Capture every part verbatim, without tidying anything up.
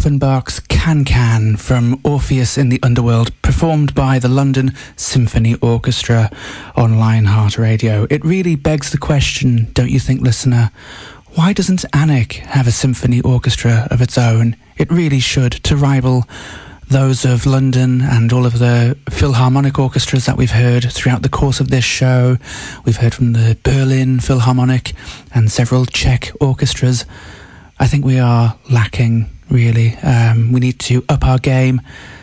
Offenbach's Can Can from Orpheus in the Underworld, performed by the London Symphony Orchestra on Lionheart Radio. It really begs the question, don't you think, listener? Why doesn't Anik have a symphony orchestra of its own? It really should, to rival those of London and all of the Philharmonic orchestras that we've heard throughout the course of this show. We've heard from the Berlin Philharmonic and several Czech orchestras. I think we are lacking, really. Um, we need to up our game.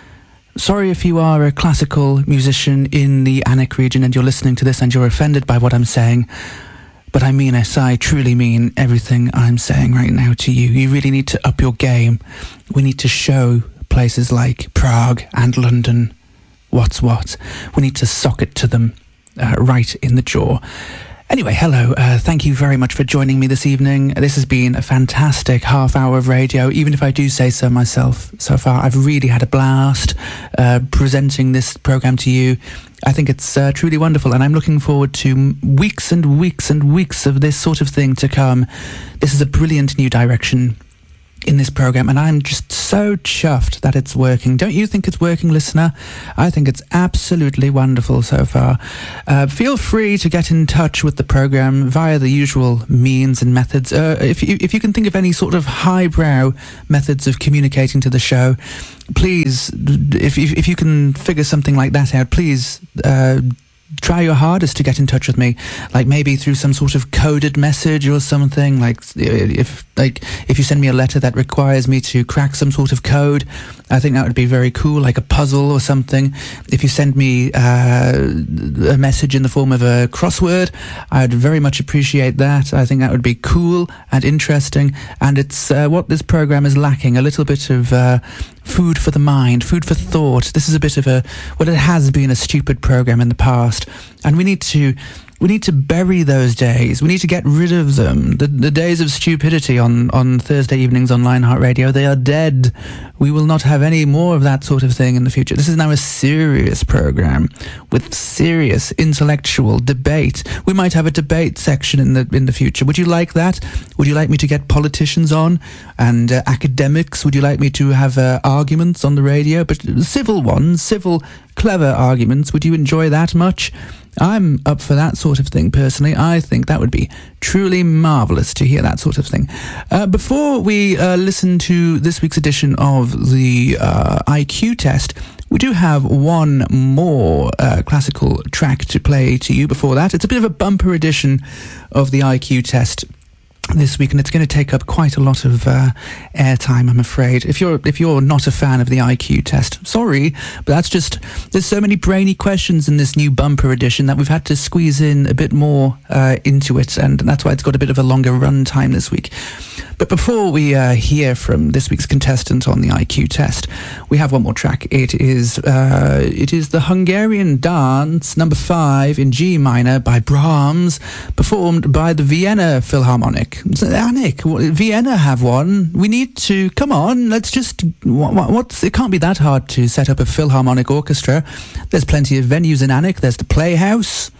Sorry if you are a classical musician in the Anik region and you're listening to this and you're offended by what I'm saying, but I mean it. I truly mean everything I'm saying right now to you. You really need to up your game. We need to show places like Prague and London what's what. We need to sock it to them uh, right in the jaw. Anyway, hello. Uh, thank you very much for joining me this evening. This has been a fantastic half hour of radio, even if I do say so myself so far. I've really had a blast uh, presenting this program to you. I think it's uh, truly wonderful, and I'm looking forward to weeks and weeks and weeks of this sort of thing to come. This is a brilliant new direction in this program, and I'm just so chuffed that it's working. Don't you think it's working, listener? I think it's absolutely wonderful so far. Uh, feel free to get in touch with the program via the usual means and methods. Uh, if you, if you can think of any sort of highbrow methods of communicating to the show, please, if if, if you can figure something like that out, please uh, try your hardest to get in touch with me, like maybe through some sort of coded message or something. Like if like if you send me a letter that requires me to crack some sort of code, I think that would be very cool, like a puzzle or something. If you send me uh, a message in the form of a crossword, I'd very much appreciate that. I think that would be cool and interesting, and it's uh, what this program is lacking, a little bit of uh, food for the mind, food for thought. This is a bit of a, well, it has been a stupid program in the past, and we need to we need to bury those days. We need to get rid of them. The, the days of stupidity on, on Thursday evenings on Lionheart Radio, they are dead. We will not have any more of that sort of thing in the future. This is now a serious program with serious intellectual debate. We might have a debate section in the in the future. Would you like that? Would you like me to get politicians on and uh, academics? Would you like me to have uh, arguments on the radio? But civil ones, civil, clever arguments. Would you enjoy that much? I'm up for that sort of thing, personally. I think that would be truly marvellous to hear that sort of thing. Uh, before we uh, listen to this week's edition of the uh, I Q test, we do have one more uh, classical track to play to you before that. It's a bit of a bumper edition of the I Q test this week, and it's going to take up quite a lot of uh, airtime, I'm afraid. If you're if you're not a fan of the I Q test, sorry, but that's just, there's so many brainy questions in this new bumper edition that we've had to squeeze in a bit more uh, into it, and that's why it's got a bit of a longer run time this week. But before we uh, hear from this week's contestant on the I Q test, we have one more track. It is uh, it is the Hungarian Dance number five in G minor by Brahms, performed by the Vienna Philharmonic. Anik, Vienna have one. We need to, come on, let's just, what, what's, it can't be that hard to set up a Philharmonic orchestra. There's plenty of venues in Anik. There's the Playhouse.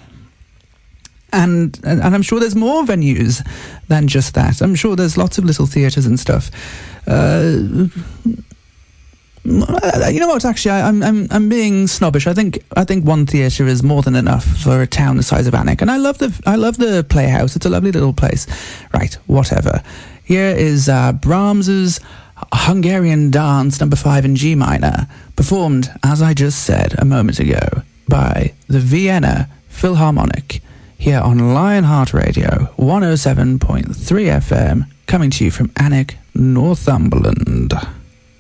And, and and I'm sure there's more venues than just that. I'm sure there's lots of little theatres and stuff. Uh, you know what? Actually, I, I'm I'm I'm being snobbish. I think I think one theatre is more than enough for a town the size of Anik. And I love the I love the Playhouse. It's a lovely little place. Right, whatever. Here is uh, Brahms's Hungarian Dance number five in G minor, performed, as I just said a moment ago, by the Vienna Philharmonic, here on Lionheart Radio, one oh seven point three F M, coming to you from Anik, Northumberland.